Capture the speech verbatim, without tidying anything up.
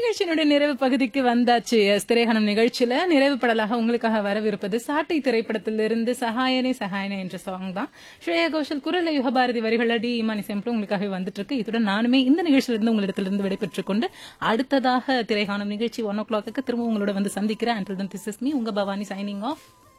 நிகழ்ச்சியினுடைய நிறைவு பகுதிக்கு வந்தாச்சு. எஸ் திரைகாணும் நிகழ்ச்சியில நிறைவு படலாக உங்களுக்காக வரவிருப்பது சாட்டை திரைப்படத்திலிருந்து சகாயனே சகாயனே என்ற சாங் தான். ஸ்ரேயா கோஷல் குரல யுகபாரதி வரிகள் டி இமானி செம்பிள் உங்களுக்காக வந்துட்டு இருக்கு. இத்துடன் நானுமே இந்த நிகழ்ச்சியிலிருந்து உங்களிடத்திலிருந்து விடைபெற்றுக் கொண்டு அடுத்ததாக திரைகாணும் நிகழ்ச்சி ஒன் ஓ கிளாக்கு திரும்ப உங்களோட வந்து சந்திக்கிறேன். திஸ் இஸ் மீ உங்க பவானி சைனிங் ஆஃப்.